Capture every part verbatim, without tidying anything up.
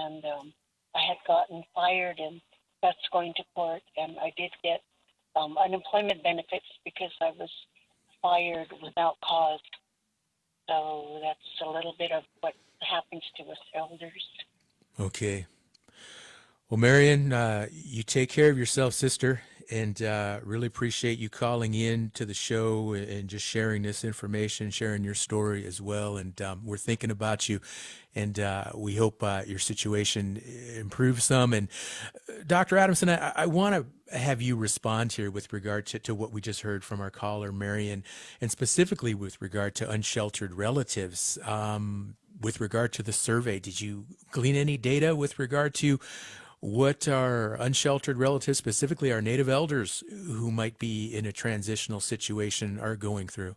and um, I had gotten fired, and that's going to court, and I did get um, unemployment benefits because I was fired without cause. So that's a little bit of what happens to us elders. Okay. Well, Marion, uh, you take care of yourself, sister, and uh, really appreciate you calling in to the show and just sharing this information, sharing your story as well. And um, we're thinking about you, and uh, we hope uh, your situation improves some. And uh, doctor Adamson, I, I want to have you respond here with regard to, to what we just heard from our caller, Marion, and specifically with regard to unsheltered relatives. Um, with regard to the survey, did you glean any data with regard to what our unsheltered relatives, specifically our native elders who might be in a transitional situation, are going through?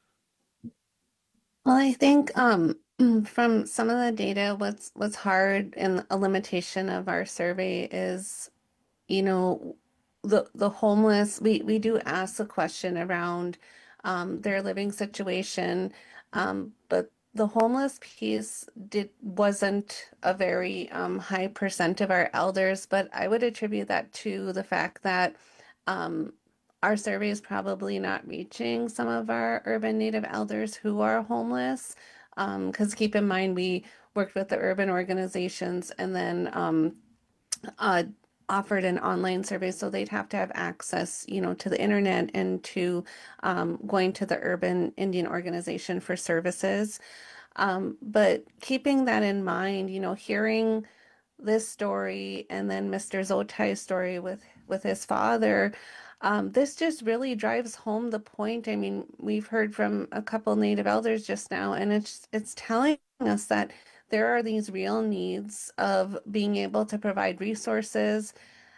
Well, I think um, from some of the data, what's what's hard and a limitation of our survey is, you know, the the homeless. We we do ask a question around um, their living situation, um, but the homeless piece did wasn't a very um, high percent of our elders. But I would attribute that to the fact that um, our survey is probably not reaching some of our urban native elders who are homeless. Because keep in mind, we worked with the urban organizations and then um, uh, offered an online survey, so they'd have to have access, you know, to the internet and to um, going to the urban Indian organization for services. Um, but keeping that in mind, you know, hearing this story and then mister Zotai's story with with his father, um, this just really drives home the point. I mean, we've heard from a couple Native elders just now, and it's it's telling us that there are these real needs of being able to provide resources,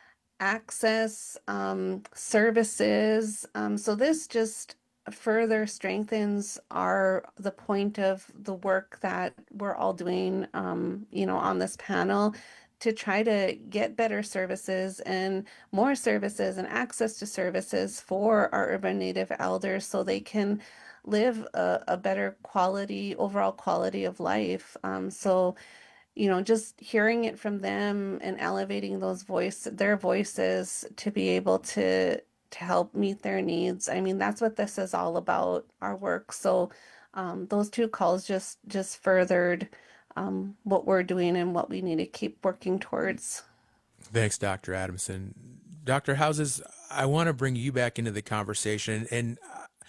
access, um, services. Um, so this just further strengthens our the point of the work that we're all doing, um, you know, on this panel to try to get better services and more services and access to services for our urban native elders so they can live a, a better quality, overall quality of life. Um, so you know, just hearing it from them and elevating those voice, their voices to be able to to help meet their needs. I mean, that's what this is all about, our work. So um, those two calls just just furthered um, what we're doing and what we need to keep working towards. Thanks, doctor Adamson. doctor Houses, I want to bring you back into the conversation, and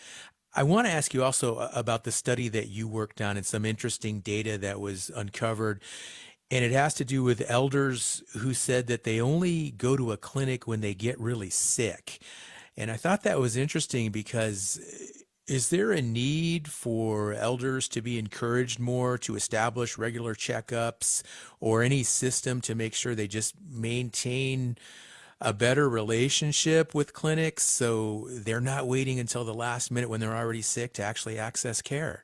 I want to ask you also about the study that you worked on and some interesting data that was uncovered. And it has to do with elders who said that they only go to a clinic when they get really sick. And I thought that was interesting because is there a need for elders to be encouraged more to establish regular checkups or any system to make sure they just maintain a better relationship with clinics so they're not waiting until the last minute when they're already sick to actually access care?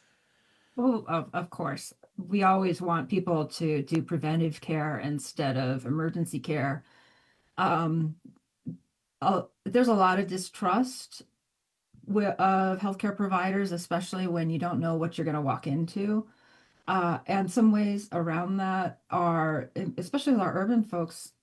Well, of, of course, we always want people to do preventive care instead of emergency care. Um, uh, there's a lot of distrust wi- of healthcare providers, especially when you don't know what you're going to walk into. Uh, and some ways around that are, especially with our urban folks,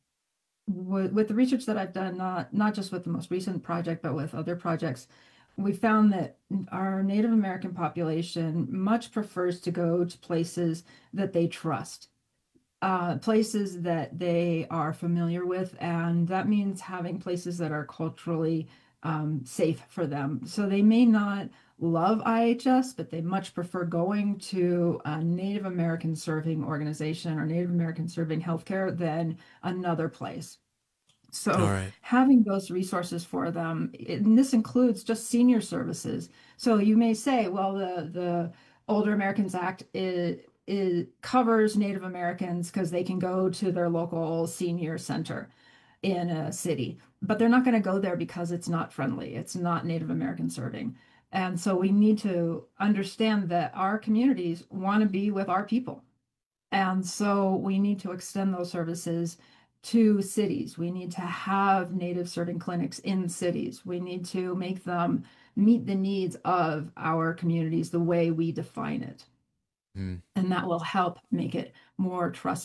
with, with the research that I've done, not not just with the most recent project, but with other projects, we found that our Native American population much prefers to go to places that they trust, uh, places that they are familiar with, and that means having places that are culturally um, safe for them. So they may not love I H S, but they much prefer going to a Native American serving organization or Native American serving healthcare than another place. All So right. having those resources for them, and this includes just senior services. So you may say, well, the the Older Americans Act is, is covers Native Americans because they can go to their local senior center in a city, but they're not going to go there because it's not friendly. It's not Native American serving. And so we need to understand that our communities want to be with our people. And so we need to extend those services to cities. We need to have native serving clinics in cities. We need to make them meet the needs of our communities the way we define it. Mm. And that will help make it more trustworthy.